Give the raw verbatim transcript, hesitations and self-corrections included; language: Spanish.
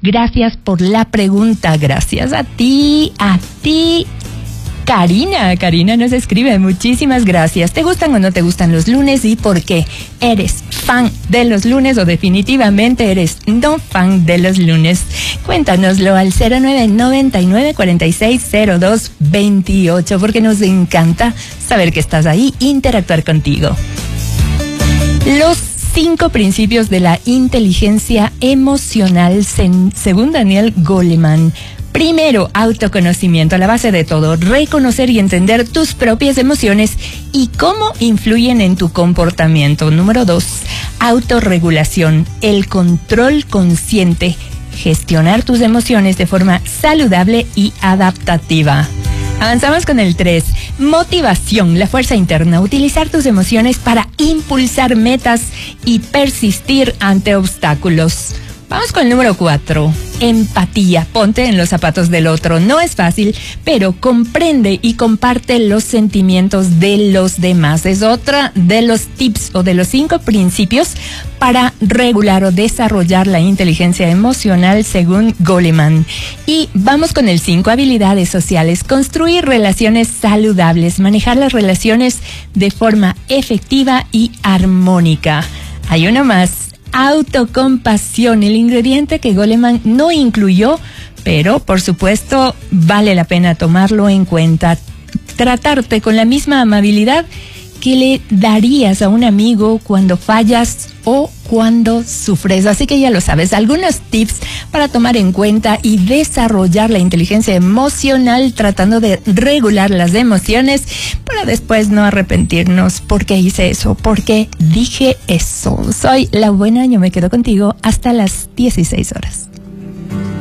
Gracias por la pregunta. Gracias a ti, a ti. Karina, Karina nos escribe, muchísimas gracias. ¿Te gustan o no te gustan los lunes y por qué? ¿Eres fan de los lunes o definitivamente eres no fan de los lunes? Cuéntanoslo al cero nueve noventa y nueve cuarenta y seis cero dos veintiocho, porque nos encanta saber que estás ahí, interactuar contigo. Los cinco principios de la inteligencia emocional, según Daniel Goleman. Primero, autoconocimiento, a la base de todo, reconocer y entender tus propias emociones y cómo influyen en tu comportamiento. Número dos, autorregulación, el control consciente, gestionar tus emociones de forma saludable y adaptativa. Avanzamos con el tres, motivación, la fuerza interna, utilizar tus emociones para impulsar metas y persistir ante obstáculos. Vamos con el número cuatro, empatía, ponte en los zapatos del otro. No es fácil, pero comprende y comparte los sentimientos de los demás. Es otra de los tips o de los cinco principios para regular o desarrollar la inteligencia emocional según Goleman. Y vamos con el cinco, habilidades sociales, construir relaciones saludables, manejar las relaciones de forma efectiva y armónica. Hay uno más. Autocompasión, el ingrediente que Goleman no incluyó, pero por supuesto vale la pena tomarlo en cuenta. Tratarte con la misma amabilidad que le darías a un amigo cuando fallas o cuando sufres. Así que ya lo sabes, algunos tips para tomar en cuenta y desarrollar la inteligencia emocional, tratando de regular las emociones para después no arrepentirnos. ¿Por qué hice eso? ¿Por qué dije eso? Soy la buena, yo me quedo contigo hasta las dieciséis horas.